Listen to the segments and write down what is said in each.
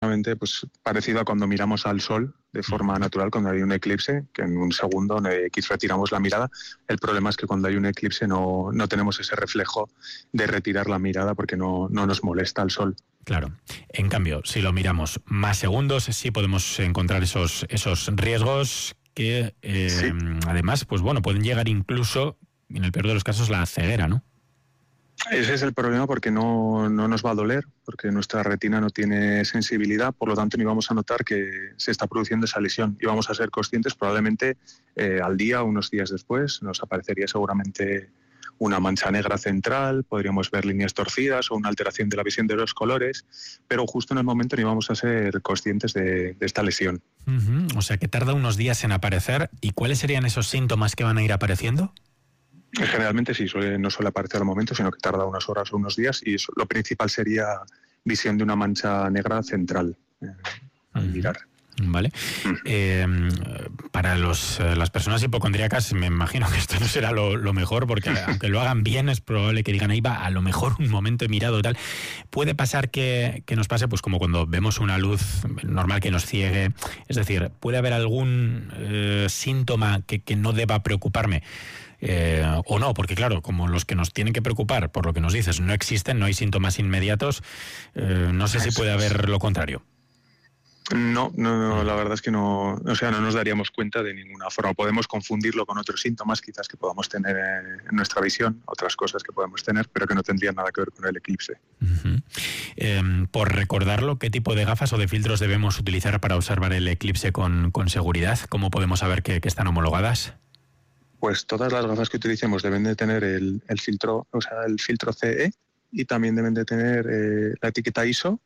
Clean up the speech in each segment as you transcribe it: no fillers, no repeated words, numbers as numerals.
efectivamente, pues parecido a cuando miramos al sol de forma natural, cuando hay un eclipse, que en un segundo X retiramos la mirada. El problema es que cuando hay un eclipse no tenemos ese reflejo de retirar la mirada porque no nos molesta el sol. Claro. En cambio, si lo miramos más segundos, sí podemos encontrar esos riesgos que, sí, además, pues bueno, pueden llegar incluso, en el peor de los casos, la ceguera, ¿no? Ese es el problema, porque no nos va a doler, porque nuestra retina no tiene sensibilidad, por lo tanto ni vamos a notar que se está produciendo esa lesión y vamos a ser conscientes probablemente al día o unos días después. Nos aparecería seguramente una mancha negra central, podríamos ver líneas torcidas o una alteración de la visión de los colores, pero justo en el momento ni vamos a ser conscientes de esta lesión. O sea que tarda unos días en aparecer. ¿Y cuáles serían esos síntomas que van a ir apareciendo? Generalmente sí, no suele aparecer al momento, sino que tarda unas horas o unos días, y lo principal sería visión de una mancha negra central al mirar. Vale. Para las personas hipocondríacas, me imagino que esto no será lo mejor, porque aunque lo hagan bien, es probable que digan, ahí va, a lo mejor un momento he mirado y tal. Puede pasar que nos pase, pues como cuando vemos una luz normal que nos ciegue. Es decir, ¿puede haber algún síntoma que no deba preocuparme? O no, porque claro, como los que nos tienen que preocupar, por lo que nos dices, no existen, no hay síntomas inmediatos, no sé si puede haber lo contrario. No, la verdad es que no, o sea, no nos daríamos cuenta de ninguna forma. Podemos confundirlo con otros síntomas quizás que podamos tener en nuestra visión, otras cosas que podemos tener, pero que no tendrían nada que ver con el eclipse. Por recordarlo, ¿qué tipo de gafas o de filtros debemos utilizar para observar el eclipse con seguridad? ¿Cómo podemos saber que están homologadas? Pues todas las gafas que utilicemos deben de tener el filtro, o sea, el filtro CE, y también deben de tener la etiqueta ISO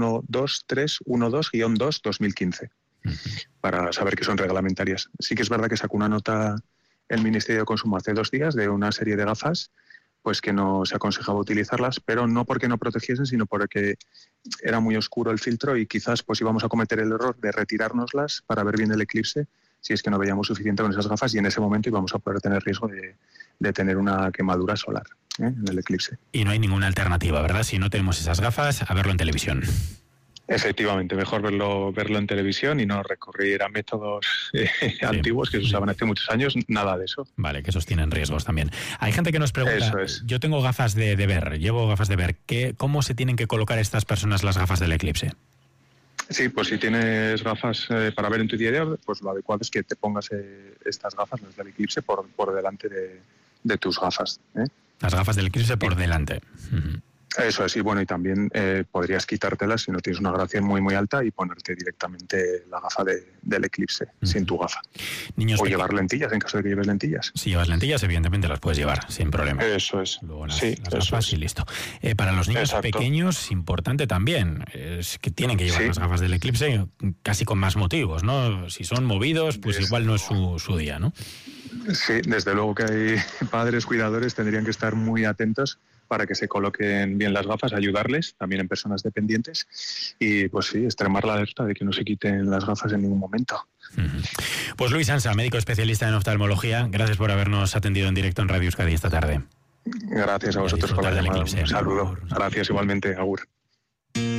12312-2 2015 para saber que son reglamentarias. Sí que es verdad que sacó una nota el Ministerio de Consumo hace 2 días de una serie de gafas pues que no se aconsejaba utilizarlas, pero no porque no protegiesen, sino porque era muy oscuro el filtro y quizás pues íbamos a cometer el error de retirárnoslas para ver bien el eclipse si es que no veíamos suficiente con esas gafas, y en ese momento íbamos a poder tener riesgo de tener una quemadura solar en el eclipse. Y no hay ninguna alternativa, ¿verdad? Si no tenemos esas gafas, a verlo en televisión. Efectivamente, mejor verlo en televisión y no recurrir a métodos antiguos que se usaban hace muchos años, nada de eso. Vale, que esos tienen riesgos también. Hay gente que nos pregunta, yo tengo gafas de ver, llevo gafas de ver, ¿cómo se tienen que colocar estas personas las gafas del eclipse? Sí, pues si tienes gafas para ver en tu día a día, pues lo adecuado es que te pongas estas gafas, las del eclipse, por delante de tus gafas. Las gafas del eclipse por delante. Eso es, y bueno, y también podrías quitártelas si no tienes una gradación muy muy alta y ponerte directamente la gafa del eclipse sin tu gafa. Niños o llevar lentillas en caso de que lleves lentillas. Si llevas lentillas, evidentemente las puedes llevar sin problema. Eso es. Luego las gafas y listo. Para los niños pequeños, importante también, es que tienen que llevar las gafas del eclipse casi con más motivos, ¿no? Si son movidos, pues igual no es su día, ¿no? Sí, desde luego que hay padres cuidadores, tendrían que estar muy atentos para que se coloquen bien las gafas, ayudarles también en personas dependientes y pues sí, extremar la alerta de que no se quiten las gafas en ningún momento. Pues Luis Ansa, médico especialista en oftalmología, gracias por habernos atendido en directo en Radio Euskadi esta tarde. Gracias a vosotros por la llamada. Un saludo. Gracias igualmente, agur.